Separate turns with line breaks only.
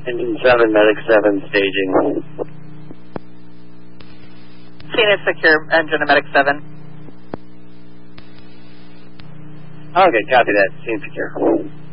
Engine 7, Medic 7, staging.
Scene is secure, engine to Medic 7.
Okay, copy that. Scene secure.